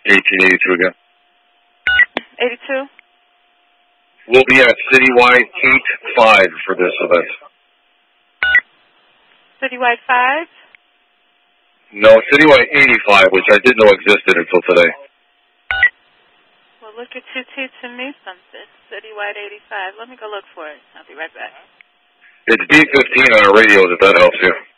1882 again. 82? We'll be at Citywide 85 for this event. Citywide 5? No, Citywide 85, which I didn't know existed until today. Well, look at your T to me something. Citywide 85. Let me go look for it. I'll be right back. It's B15 on our radios, if that helps you.